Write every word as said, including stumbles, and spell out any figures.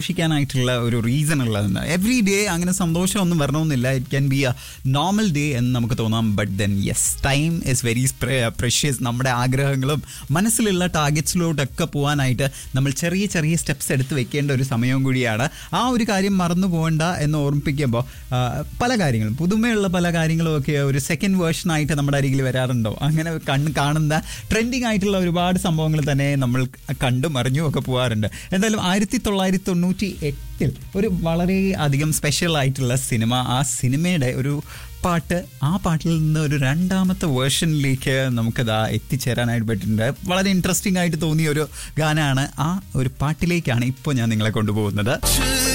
ായിട്ടുള്ള ഒരു റീസൺ ഉള്ളതെന്ന് every day അങ്ങനെ സന്തോഷമൊന്നും വരണമെന്നില്ല. It can be A normal day എന്ന് നമുക്ക് തോന്നാം. But then yes, time is very precious. നമ്മുടെ ആഗ്രഹങ്ങളും മനസ്സിലുള്ള ടാർഗറ്റ്സിലോട്ടൊക്കെ പോകാനായിട്ട് നമ്മൾ ചെറിയ ചെറിയ സ്റ്റെപ്സ് എടുത്ത് വെക്കേണ്ട ഒരു സമയവും കൂടിയാണ്. ആ ഒരു കാര്യം മറന്നു പോകണ്ട എന്ന് ഓർമ്മിപ്പിക്കുമ്പോൾ പല കാര്യങ്ങളും, പുതുമയുള്ള പല കാര്യങ്ങളും ഒക്കെ ഒരു സെക്കൻഡ് വേർഷനായിട്ട് നമ്മുടെ അരികിൽ വരാറുണ്ടോ? അങ്ങനെ കണ്ണ് കാണുന്ന ട്രെൻഡിങ് ആയിട്ടുള്ള ഒരുപാട് സംഭവങ്ങൾ തന്നെ നമ്മൾ കണ്ടും അറിഞ്ഞും ഒക്കെ പോകാറുണ്ട്. എന്തായാലും ആയിരത്തി തൊള്ളായിരത്തി തൊണ്ണൂറ്റി എട്ടിൽ ഒരു വളരെ അധികം സ്പെഷ്യൽ ആയിട്ടുള്ള സിനിമ, ആ സിനിമയുടെ ഒരു പാട്ട്, ആ പാട്ടിൽ നിന്ന് ഒരു രണ്ടാമത്തെ വേർഷനിലേക്ക് നമുക്കതാ എത്തിച്ചേരാനായിട്ട് പറ്റിയിട്ടുണ്ട്. വളരെ ഇൻട്രസ്റ്റിംഗ് ആയിട്ട് തോന്നിയ ഒരു ഗാനമാണ്. ആ ഒരു പാട്ടിലേക്കാണ് ഇപ്പോൾ ഞാൻ നിങ്ങളെ കൊണ്ടുപോകുന്നത്.